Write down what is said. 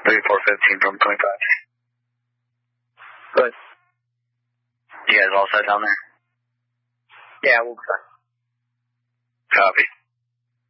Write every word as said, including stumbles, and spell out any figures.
thirty-four fifteen from twenty-five. Good. You guys all set down there? Yeah, we'll be fine. Copy.